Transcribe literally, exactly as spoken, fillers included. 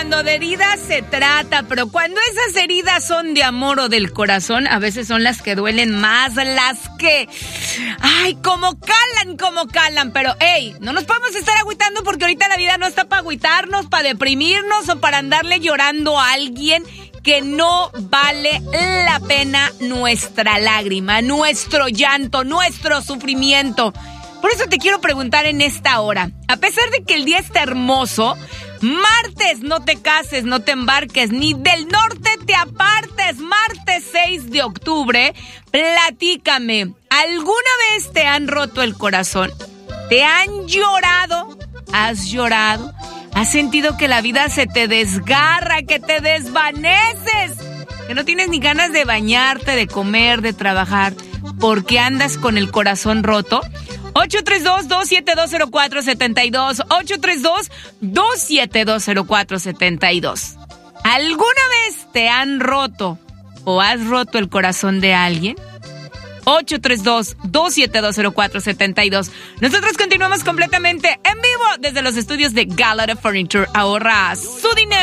cuando de heridas se trata, pero cuando esas heridas son de amor o del corazón, a veces son las que duelen más, las que... Ay, como calan, como calan, pero hey, no nos podemos estar agüitando porque ahorita la vida no está para agüitarnos, para deprimirnos o para andarle llorando a alguien que no vale la pena nuestra lágrima, nuestro llanto, nuestro sufrimiento. Por eso te quiero preguntar en esta hora, a pesar de que el día está hermoso, martes no te cases, no te embarques, ni del norte te apartes, martes seis de octubre, platícame, ¿alguna vez te han roto el corazón? ¿Te han llorado? ¿Has llorado? ¿Has sentido que la vida se te desgarra, que te desvaneces? Que no tienes ni ganas de bañarte, de comer, de trabajar, porque andas con el corazón roto. ocho tres dos, dos siete dos, cero cuatro siete dos, ocho tres dos, dos siete dos, cero cuatro siete dos. ¿Alguna vez te han roto o has roto el corazón de alguien? ocho tres dos, dos siete dos, cero cuatro siete dos. Nosotros continuamos completamente en vivo desde los estudios de Gallaudet Furniture. Ahorra su dinero.